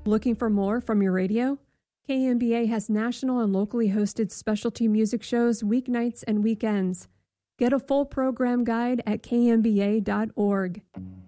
Looking for more from your radio? KMBA has national and locally hosted specialty music shows weeknights and weekends. Get a full program guide at kmba.org.